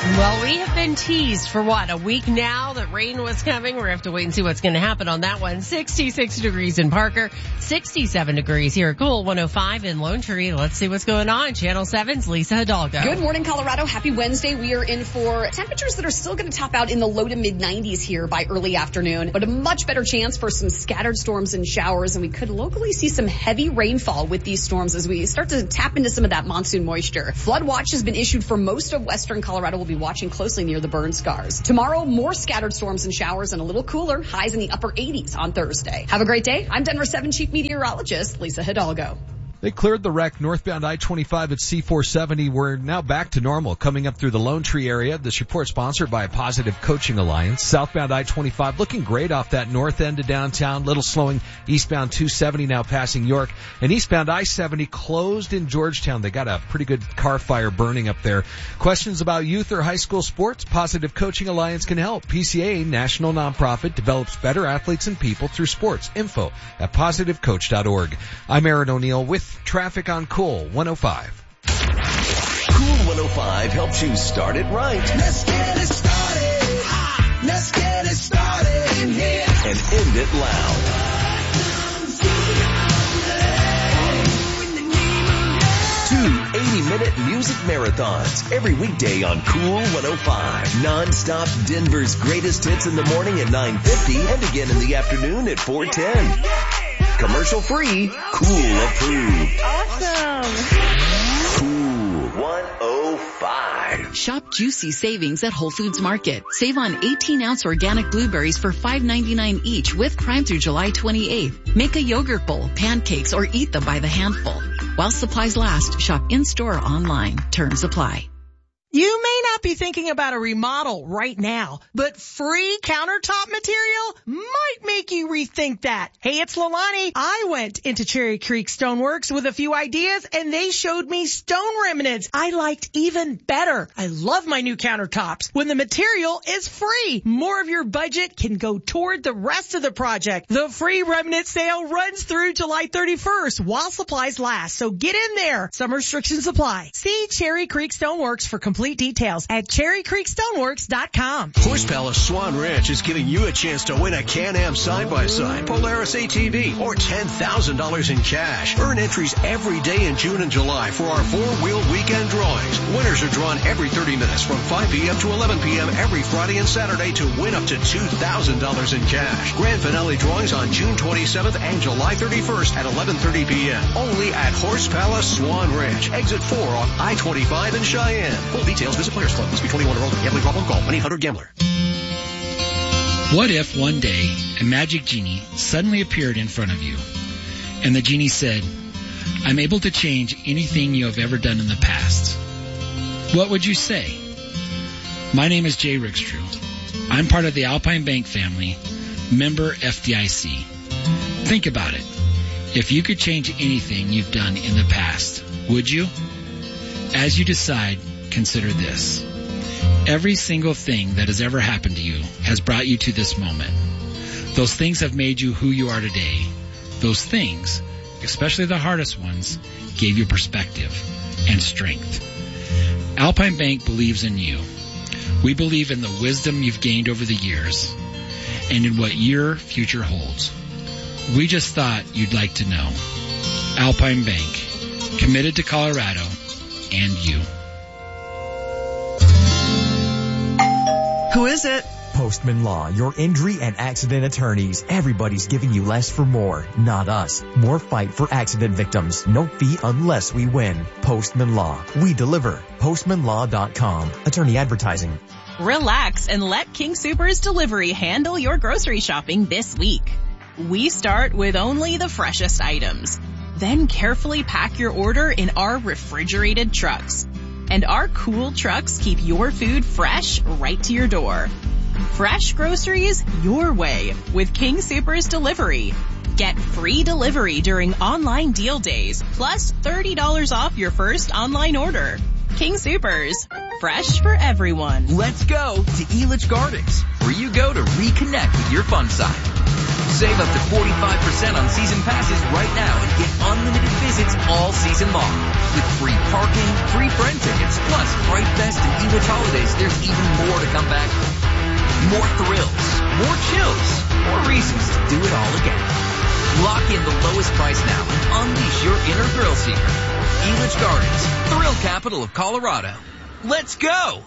Well, we have been teased for a week now that rain was coming. We're going to have to wait and see what's going to happen on that one. 66 degrees in Parker, 67 degrees here at Cool 105 in Lone Tree. Let's see what's going on. Channel 7's Lisa Hidalgo. Good morning, Colorado. Happy Wednesday. We are in for temperatures that are still going to top out in the low to mid 90s here by early afternoon, but a much better chance for some scattered storms and showers, and we could locally see some heavy rainfall with these storms as we start to tap into some of that monsoon moisture. Flood watch has been issued for most of western Colorado. We'll be watching closely near the burn scars. Tomorrow, more scattered storms and showers and a little cooler, highs in the upper 80s on Thursday. Have a great day. I'm Denver 7 Chief Meteorologist Lisa Hidalgo. They cleared the wreck northbound I-25 at C-470. We're now back to normal coming up through the Lone Tree area. This report sponsored by Positive Coaching Alliance. Southbound I-25 looking great off that north end of downtown. Little slowing eastbound 270 now passing York. And eastbound I-70 closed in Georgetown. They got a pretty good car fire burning up there. Questions about youth or high school sports? Positive Coaching Alliance can help. PCA, national nonprofit, develops better athletes and people through sports. Info at positivecoach.org. I'm Aaron O'Neill with traffic on Cool 105. Cool 105 helps you start it right. Let's get it started. Let's get it started in here. And end it loud. 2 80-minute music marathons every weekday on Cool 105. Non-stop Denver's greatest hits in the morning at 9:50 and again in the afternoon at 4:10. Commercial free, Cool approved. Awesome. Cool 105. Shop juicy savings at Whole Foods Market. Save on 18-ounce organic blueberries for $5.99 each with Prime through July 28th. Make a yogurt bowl, pancakes, or eat them by the handful. While supplies last, shop in-store or online. Terms apply. You may not be thinking about a remodel right now, but free countertop material might make you rethink that. Hey, it's Leilani. I went into Cherry Creek Stoneworks with a few ideas, and they showed me stone remnants I liked even better. I love my new countertops when the material is free. More of your budget can go toward the rest of the project. The free remnant sale runs through July 31st while supplies last, so get in there. Some restrictions apply. See Cherry Creek Stoneworks for complete details at cherrycreekstoneworks.com. Horse Palace Swan Ranch is giving you a chance to win a Can-Am side-by-side, Polaris ATV, or $10,000 in cash. Earn entries every day in June and July for our four-wheel weekend drawings. Winners are drawn every 30 minutes from 5 p.m. to 11 p.m. every Friday and Saturday to win up to $2,000 in cash. Grand finale drawings on June 27th and July 31st at 11:30 p.m. Only at Horse Palace Swan Ranch, exit 4 off I-25 in Cheyenne. Full details, visit Players Club. Must be 21 or older. Gambling problem? Call 1-800-GAMBLER. What if one day a magic genie suddenly appeared in front of you, and the genie said, "I'm able to change anything you have ever done in the past"? What would you say? My name is Jay Rickstrew. I'm part of the Alpine Bank family, member FDIC. Think about it. If you could change anything you've done in the past, would you? As you decide, consider this. Every single thing that has ever happened to you has brought you to this moment. Those things have made you who you are today. Those things, especially the hardest ones, gave you perspective and strength. Alpine Bank believes in you. We believe in the wisdom you've gained over the years and in what your future holds. We just thought you'd like to know. Alpine Bank, committed to Colorado and you. Who is it? Postman Law, your injury and accident attorneys. Everybody's giving you less for more, not us. More fight for accident victims. No fee unless we win. Postman Law. We deliver. PostmanLaw.com. Attorney advertising. Relax and let King Soopers Delivery handle your grocery shopping this week. We start with only the freshest items. Then carefully pack your order in our refrigerated trucks. And our cool trucks keep your food fresh right to your door. Fresh groceries your way with King Soopers Delivery. Get free delivery during online deal days, plus $30 off your first online order. King Soopers, fresh for everyone. Let's go to Elitch Gardens, where you go to reconnect with your fun side. Save up to 45% on season passes right now and get unlimited visits all season long. With free parking, free friend tickets, plus Fright Fest and Elitch holidays, there's even more to come back for. More thrills, more chills, more reasons to do it all again. Lock in the lowest price now and unleash your inner thrill seeker. Elitch Gardens, thrill capital of Colorado. Let's go!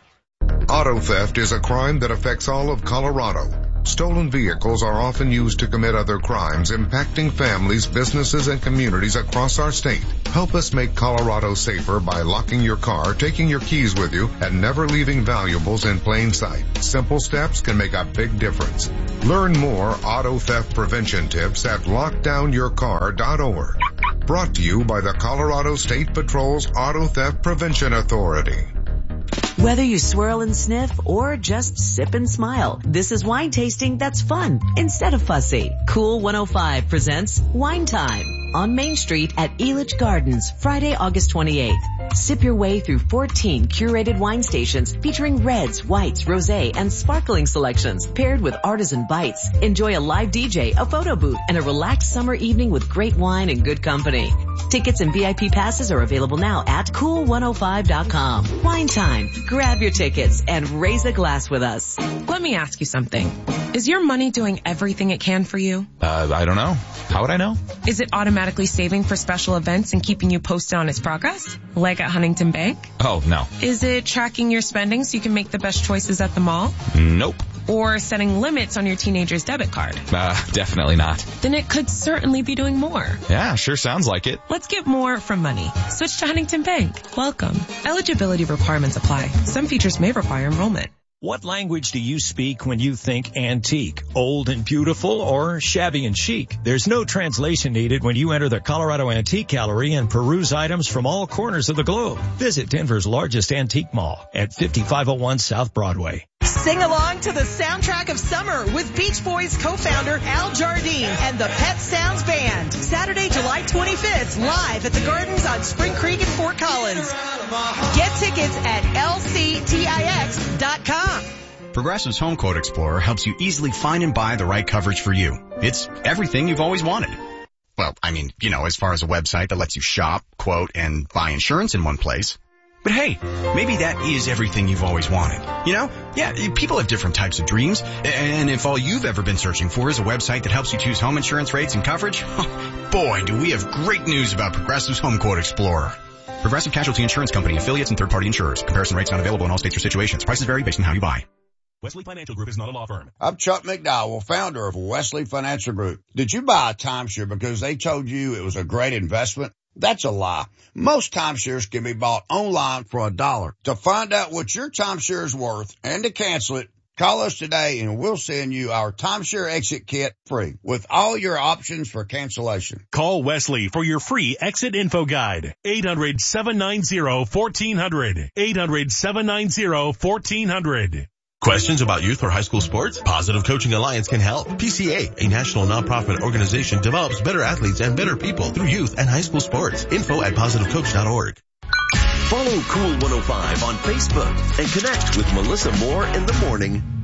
Auto theft is a crime that affects all of Colorado. Stolen vehicles are often used to commit other crimes, impacting families, businesses, and communities across our state. Help us make Colorado safer by locking your car, taking your keys with you, and never leaving valuables in plain sight. Simple steps can make a big difference. Learn more auto theft prevention tips at lockdownyourcar.org. Brought to you by the Colorado State Patrol's Auto Theft Prevention Authority. Whether you swirl and sniff or just sip and smile, this is wine tasting that's fun instead of fussy. Cool 105 presents Wine Time on Main Street at Elitch Gardens, Friday, August 28th. Sip your way through 14 curated wine stations featuring reds, whites, rosé, and sparkling selections paired with artisan bites. Enjoy a live DJ, a photo booth, and a relaxed summer evening with great wine and good company. Tickets and VIP passes are available now at cool105.com. Wine Time. Grab your tickets and raise a glass with us. Let me ask you something. Is your money doing everything it can for you? I don't know. How would I know? Is it automatically saving for special events and keeping you posted on its progress? Like at Huntington Bank? Oh, no. Is it tracking your spending so you can make the best choices at the mall? Nope. Or setting limits on your teenager's debit card? Definitely not. Then it could certainly be doing more. Yeah, sure sounds like it. Let's get more from money. Switch to Huntington Bank. Welcome. Eligibility requirements apply. Some features may require enrollment. What language do you speak when you think antique, old and beautiful, or shabby and chic? There's no translation needed when you enter the Colorado Antique Gallery and peruse items from all corners of the globe. Visit Denver's largest antique mall at 5501 South Broadway. Sing along to the soundtrack of summer with Beach Boys co-founder Al Jardine and the Pet Sounds Band. Saturday, July 25th, live at the Gardens on Spring Creek in Fort Collins. Get tickets at lctix.com. Progressive's Home Quote Explorer helps you easily find and buy the right coverage for you. It's everything you've always wanted. Well, I mean, as far as a website that lets you shop, quote, and buy insurance in one place. But hey, maybe that is everything you've always wanted. Yeah, people have different types of dreams. And if all you've ever been searching for is a website that helps you choose home insurance rates and coverage, boy, do we have great news about Progressive's Home Quote Explorer. Progressive Casualty Insurance Company, affiliates, and third-party insurers. Comparison rates not available in all states or situations. Prices vary based on how you buy. Wesley Financial Group is not a law firm. I'm Chuck McDowell, founder of Wesley Financial Group. Did you buy a timeshare because they told you it was a great investment? That's a lie. Most timeshares can be bought online for $1. To find out what your timeshare is worth and to cancel it, call us today and we'll send you our timeshare exit kit free with all your options for cancellation. Call Wesley for your free exit info guide. 800-790-1400. 800-790-1400. Questions about youth or high school sports? Positive Coaching Alliance can help. PCA, a national nonprofit organization, develops better athletes and better people through youth and high school sports. Info at positivecoach.org. Follow Cool 105 on Facebook and connect with Melissa Moore in the morning.